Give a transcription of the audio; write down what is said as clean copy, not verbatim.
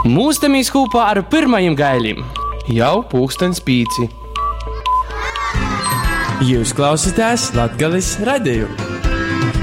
Mūstamies kopā ar pirmajiem gaiļiem. Jau 5:00. Jūs klausāties Latgales radio.